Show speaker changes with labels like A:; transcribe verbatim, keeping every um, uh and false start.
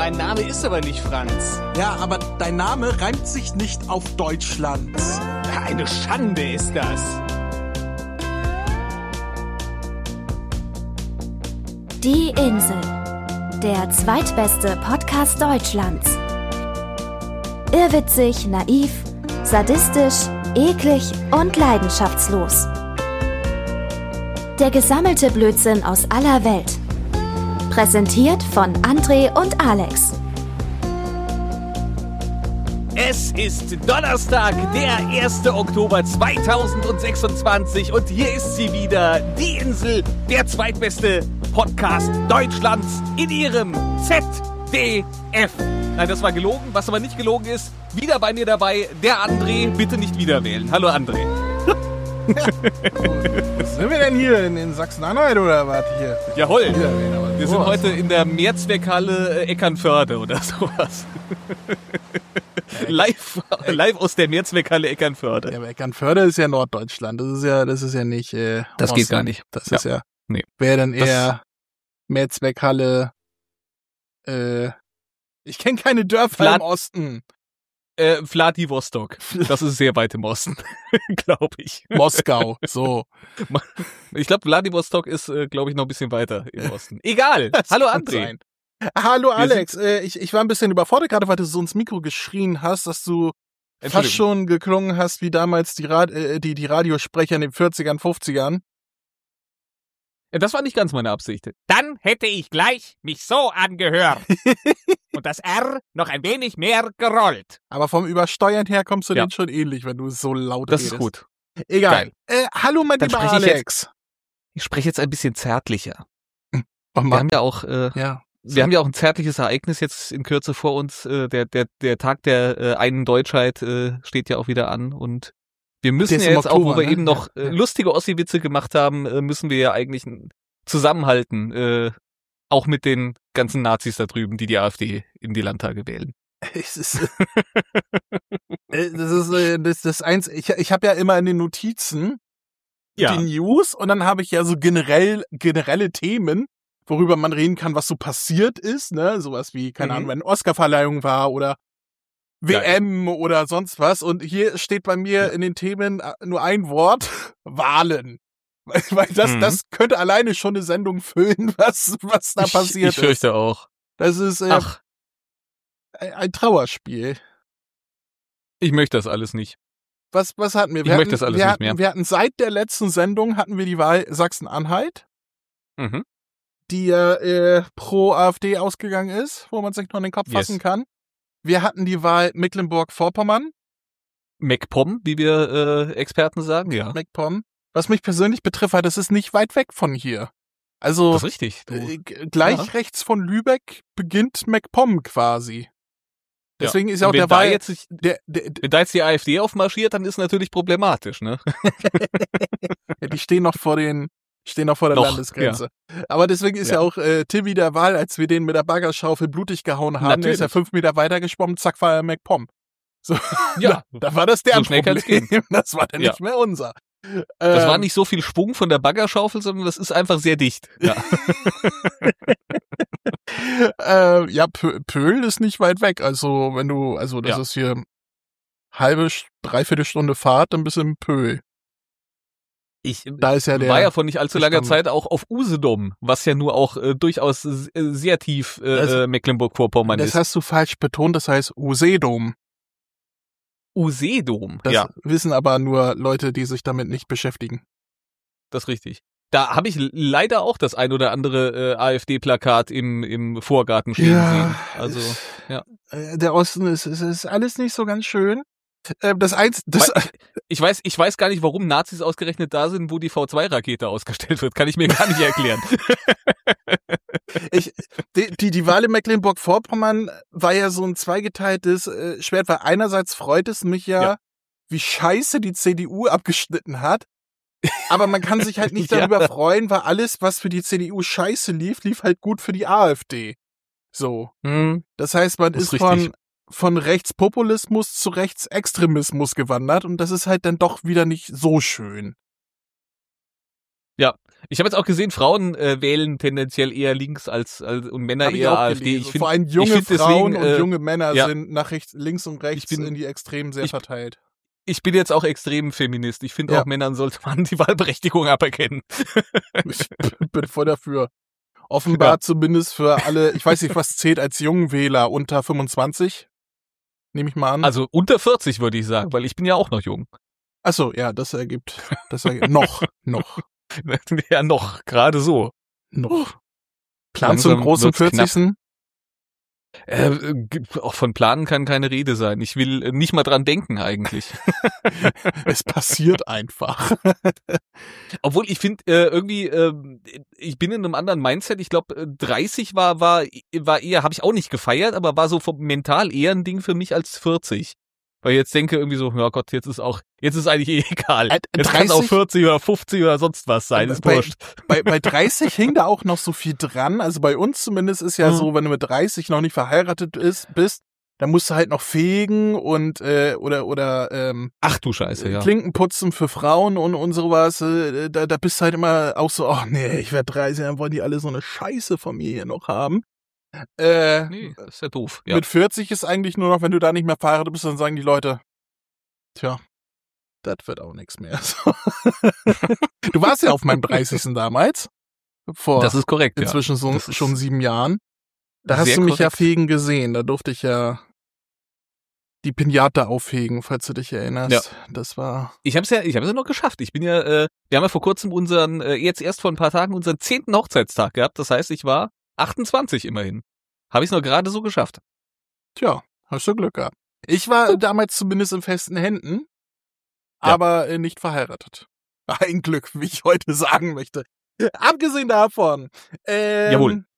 A: mein Name ist aber nicht Franz.
B: Ja, aber dein Name reimt sich nicht auf Deutschland.
A: Eine Schande ist das.
C: Die Insel, der zweitbeste Podcast Deutschlands. Irrwitzig, naiv, sadistisch, eklig und leidenschaftslos. Der gesammelte Blödsinn aus aller Welt. Präsentiert von André und Alex.
A: Es ist Donnerstag, der erster Oktober zweitausendsechsundzwanzig und hier ist sie wieder, die Insel, der zweitbeste Podcast Deutschlands in ihrem Z D F. Nein, das war gelogen, was aber nicht gelogen ist, wieder bei mir dabei, der André, bitte nicht wieder wählen. Hallo André.
B: Was sind wir denn hier in, in Sachsen-Anhalt oder was hier?
A: Jawohl,
B: Wiederwählen, aber
A: wir sind
B: sowas.
A: heute in der Mehrzweckhalle äh, Eckernförde oder sowas. live, live aus der Mehrzweckhalle Eckernförde.
B: Ja, aber Eckernförde ist ja Norddeutschland. Das ist ja, das ist ja nicht. Äh,
A: Das
B: Osten.
A: geht gar nicht.
B: Das
A: Ja.
B: ist ja.
A: Nee.
B: Wäre dann
A: Das-
B: eher Mehrzweckhalle. Äh, ich kenne keine Dörfer
A: Vlad-
B: im Osten.
A: Äh, Vladivostok. Das ist sehr weit im Osten, glaube ich.
B: Moskau. So.
A: Ich glaube, Vladivostok ist, äh, glaube ich, noch ein bisschen weiter im Osten. Egal. Hallo
B: kann
A: André.
B: sein. Hallo
A: Wir
B: Alex. Äh, ich, ich war ein bisschen überfordert gerade, weil du so ins Mikro geschrien hast, dass du fast
A: Entschuldigung.
B: schon geklungen hast wie damals die, Rad äh, die, die Radiosprecher in den vierzigern, fünfzigern.
A: Ja, das war nicht ganz meine Absicht. Dann hätte ich gleich mich so angehört. Und das R noch ein wenig mehr gerollt.
B: Aber vom Übersteuern her kommst du
A: Ja.
B: denen schon ähnlich, wenn du so laut
A: Das
B: redest.
A: ist gut.
B: Egal. Äh, hallo mein
A: Dann
B: lieber
A: spreche ich
B: Alex.
A: Ich spreche jetzt ein bisschen zärtlicher.
B: Oh,
A: Wir
B: Mann.
A: haben ja auch, äh,
B: Ja.
A: wir haben ja auch ein zärtliches Ereignis jetzt in Kürze vor uns. Äh, der, der, der Tag der äh, einen Deutschheit äh, steht ja auch wieder an und wir müssen
B: Der ist
A: ja
B: im
A: jetzt auch,
B: Oktober,
A: wo wir
B: ne?
A: eben noch
B: Ja,
A: äh,
B: ja.
A: lustige Ossi-Witze gemacht haben, äh, müssen wir ja eigentlich n- zusammenhalten, äh, auch mit den ganzen Nazis da drüben, die die AfD in die Landtage wählen.
B: Es ist, äh, das ist äh, das, das eins. Ich, ich habe ja immer in den Notizen die News und dann habe ich ja so generell generelle Themen, worüber man reden kann, was so passiert ist, ne? Sowas wie, keine
A: Mhm.
B: Ahnung, wenn Oscarverleihung war oder W M oder sonst was. Und hier steht bei mir
A: Ja.
B: in den Themen äh, nur ein Wort: Wahlen. Weil, weil das,
A: Mhm.
B: das könnte alleine schon eine Sendung füllen, was, was da
A: ich,
B: passiert
A: ich fürchte auch.
B: ist. Das ist äh,
A: Ach,
B: ein ein Trauerspiel.
A: ich möchte das alles nicht.
B: Was, was hatten wir?
A: Ich
B: wir
A: möchte
B: hatten,
A: das alles
B: wir
A: nicht
B: hatten,
A: mehr.
B: Wir hatten seit der letzten Sendung hatten wir die Wahl Sachsen-Anhalt,
A: Mhm.
B: die ja äh, pro AfD ausgegangen ist, wo man sich noch in den Kopf
A: Yes.
B: fassen kann. Wir hatten die Wahl Mecklenburg-Vorpommern,
A: MacPom, wie wir äh, Experten sagen, ja.
B: MacPom. Was mich persönlich betrifft, weil das ist nicht weit weg von hier. Also
A: Das ist richtig. Du,
B: äh, g- gleich
A: Ja.
B: rechts von Lübeck beginnt MacPom quasi. Deswegen ist ja auch
A: Und wenn
B: der
A: da
B: Wahl.
A: jetzt sich-
B: Der, der, der,
A: Wenn da jetzt die AfD aufmarschiert, dann ist natürlich problematisch, ne?
B: die stehen noch vor den, stehen noch vor der
A: Noch,
B: Landesgrenze. Aber deswegen ist ja,
A: Ja.
B: auch äh, Timmy der Wahl, als wir den mit der Baggerschaufel blutig gehauen haben, der ist ja
A: Natürlich.
B: fünf Meter weiter geschwommen, zack, war er MacPom. So,
A: Ja,
B: da, da war das der
A: so schnell kann's
B: Problem. Das war dann
A: Ja.
B: nicht mehr unser.
A: das
B: Ähm,
A: war nicht so viel Schwung von der Baggerschaufel, sondern das ist einfach sehr dicht. Ja.
B: äh, ja, Pö- Pöhl ist nicht weit weg. Also, wenn du, also das
A: Ja.
B: ist hier halbe, dreiviertel Stunde Fahrt, dann bist du in Pöhl.
A: Ich
B: Da ist ja der.
A: war ja vor nicht allzu langer
B: Stamm-
A: Zeit auch auf Usedom, was ja nur auch äh, durchaus äh, sehr tief äh,
B: Das-
A: äh, Mecklenburg-Vorpommern
B: das
A: ist.
B: hast du falsch betont, das heißt Usedom.
A: Usedom,
B: Das
A: ja,
B: wissen aber nur Leute, die sich damit nicht beschäftigen.
A: das ist richtig. Da habe ich l- leider auch das ein oder andere äh, AfD-Plakat im, im Vorgarten stehen sehen. Also, ja.
B: Äh, Der Osten ist, ist, ist alles nicht so ganz schön. Äh, Das eins, das,
A: Weil- Ich weiß, ich weiß gar nicht, warum Nazis ausgerechnet da sind, wo die V zwei Rakete ausgestellt wird. Kann ich mir gar nicht erklären.
B: ich, die, die, die Wahl in Mecklenburg-Vorpommern war ja so ein zweigeteiltes äh, Schwert, weil einerseits freut es mich ja,
A: Ja.
B: wie scheiße die C D U abgeschnitten hat. Aber man kann sich halt nicht
A: Ja.
B: darüber freuen, weil alles, was für die C D U scheiße lief, lief halt gut für die AfD. So.
A: Hm,
B: Das heißt, man
A: Das
B: ist
A: ist
B: von,
A: richtig.
B: von Rechtspopulismus zu Rechtsextremismus gewandert und das ist halt dann doch wieder nicht so schön.
A: Ich habe jetzt auch gesehen, Frauen äh, wählen tendenziell eher links als, als und Männer
B: Hab ich
A: eher
B: auch
A: AfD.
B: gelesen.
A: Ich find,
B: Vor allem junge
A: ich find
B: Frauen
A: deswegen, äh,
B: und junge Männer
A: ja.
B: sind nach rechts, links und rechts
A: Ich bin-
B: in die Extremen sehr
A: ich-
B: verteilt.
A: Ich bin jetzt auch extrem Feminist. Ich finde
B: Ja.
A: auch Männern sollte man die Wahlberechtigung aberkennen.
B: Ich bin voll dafür. Offenbar
A: Ja.
B: zumindest für alle, ich weiß nicht, was zählt als Jungwähler unter fünfundzwanzig? Nehme ich mal an.
A: Also unter vierzig würde ich sagen, weil ich bin ja auch noch jung.
B: Achso, ja, das ergibt, das ergibt noch, noch,
A: Ja, noch, gerade so.
B: noch. Planst du einen
A: Langsam
B: großen
A: wird's knapp.
B: vierzigsten?
A: Äh, g- auch von Planen kann keine Rede sein. Ich will äh, nicht mal dran denken eigentlich.
B: Es passiert einfach.
A: Obwohl ich finde äh, irgendwie, äh, ich bin in einem anderen Mindset. Ich glaube, dreißig war war war eher, habe ich auch nicht gefeiert, aber war so vom mental eher ein Ding für mich als vierzig. Weil ich jetzt denke irgendwie so, ja Gott, jetzt ist auch, jetzt ist eigentlich eh egal.
B: Äh,
A: Jetzt kann es auch
B: dreißig
A: vierzig oder fünfzig oder sonst was sein, ist
B: bei,
A: wurscht.
B: bei, bei dreißig hing da auch noch so viel dran. Also bei uns zumindest ist ja
A: Mhm.
B: so, wenn du mit dreißig noch nicht verheiratet ist, bist, dann musst du halt noch fegen und äh, oder oder ähm,
A: Ach du Scheiße, ja.
B: Klinken putzen für Frauen und und sowas. Äh, da, da bist du halt immer auch so, ach nee, ich werde dreißig, dann wollen die alle so eine Scheiße von mir hier noch haben. Äh,
A: Nee, das ist ja doof. Ja.
B: Mit vierzig ist eigentlich nur noch, wenn du da nicht mehr verheiratet bist, dann sagen die Leute, tja, das wird auch nichts mehr. So. Du warst ja auf meinem dreißigsten damals. Vor
A: Das ist korrekt, ja.
B: inzwischen so,
A: Das ist
B: schon sieben Jahren. Da hast
A: sehr
B: du mich ja
A: korrekt.
B: fegen gesehen. Da durfte ich ja die Pinata aufhegen, falls du dich erinnerst.
A: Ja.
B: Das war...
A: Ich habe es ja, ich habe es ja noch geschafft. Ich bin ja, äh, wir haben ja vor kurzem unseren, äh, jetzt erst vor ein paar Tagen unseren zehnten Hochzeitstag gehabt. Das heißt, ich war achtundzwanzig immerhin. Habe ich es noch gerade so geschafft.
B: Tja, hast du Glück gehabt. Ich war damals zumindest in festen Händen,
A: Ja.
B: aber äh, nicht verheiratet. Ein Glück, wie ich heute sagen möchte. Abgesehen davon. Ähm,
A: Jawohl.